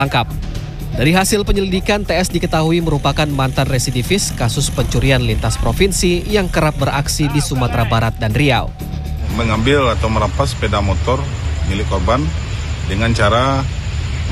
tangkap. Dari hasil penyelidikan, TS diketahui merupakan mantan residivis kasus pencurian lintas provinsi yang kerap beraksi di Sumatera Barat dan Riau. Mengambil atau merampas sepeda motor milik korban dengan cara